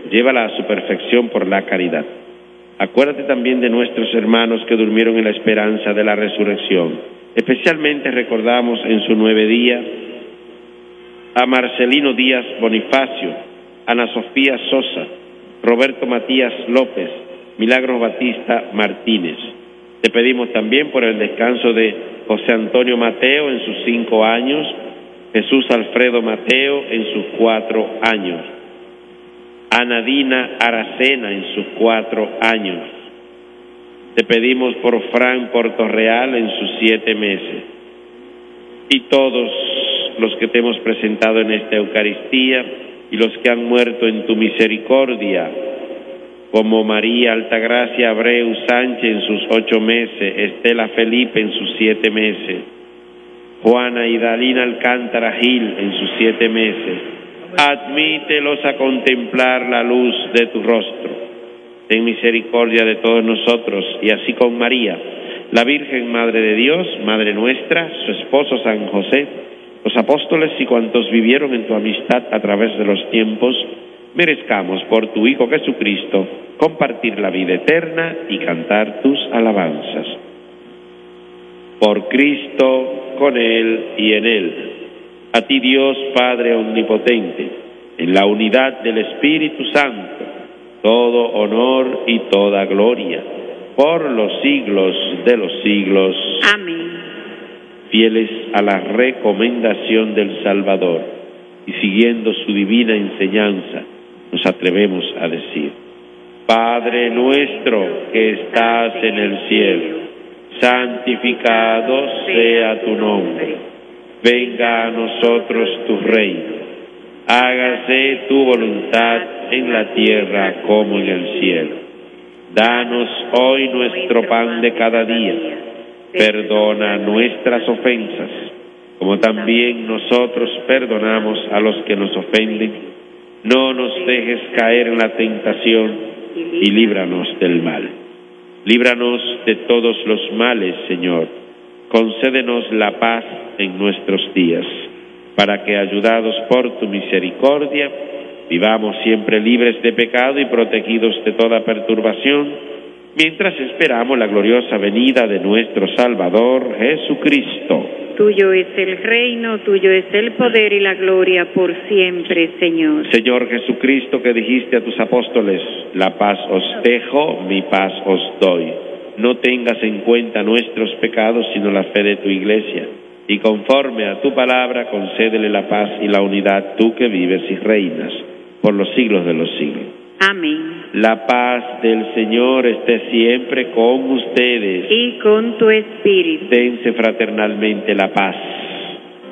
llévala a su perfección por la caridad. Acuérdate también de nuestros hermanos que durmieron en la esperanza de la resurrección. Especialmente recordamos en su 9 día a Marcelino Díaz Bonifacio, Ana Sofía Sosa, Roberto Matías López, Milagros Batista Martínez. Te pedimos también por el descanso de José Antonio Mateo en sus 5 años, Jesús Alfredo Mateo en sus 4 años, Anadina Aracena en sus 4 años. Te pedimos por Fran Portorreal en sus 7 meses. Y todos los que te hemos presentado en esta Eucaristía y los que han muerto en tu misericordia, como María Altagracia Abreu Sánchez en sus 8 meses, Estela Felipe en sus 7 meses, Juana Idalina Alcántara Gil en sus 7 meses, admítelos a contemplar la luz de tu rostro. Ten misericordia de todos nosotros, y así con María, la Virgen Madre de Dios, Madre nuestra, su esposo San José, los apóstoles y cuantos vivieron en tu amistad a través de los tiempos, merezcamos por tu Hijo Jesucristo compartir la vida eterna y cantar tus alabanzas. Por Cristo, con Él y en Él. A ti Dios Padre Omnipotente, en la unidad del Espíritu Santo, todo honor y toda gloria, por los siglos de los siglos. Amén. Fieles a la recomendación del Salvador y siguiendo su divina enseñanza, nos atrevemos a decir: Padre nuestro que estás en el cielo, santificado sea tu nombre. Venga a nosotros tu reino. Hágase tu voluntad en la tierra como en el cielo. Danos hoy nuestro pan de cada día. Perdona nuestras ofensas, como también nosotros perdonamos a los que nos ofenden. No nos dejes caer en la tentación y líbranos del mal. Líbranos de todos los males, Señor. Concédenos la paz en nuestros días, para que, ayudados por tu misericordia, vivamos siempre libres de pecado y protegidos de toda perturbación, mientras esperamos la gloriosa venida de nuestro Salvador Jesucristo. Tuyo es el reino, tuyo es el poder y la gloria por siempre, Señor. Señor Jesucristo, que dijiste a tus apóstoles: la paz os dejo, mi paz os doy. No tengas en cuenta nuestros pecados, sino la fe de tu Iglesia. Y conforme a tu palabra, concédele la paz y la unidad, tú que vives y reinas por los siglos de los siglos. Amén. La paz del Señor esté siempre con ustedes. Y con tu espíritu. Dense fraternalmente la paz.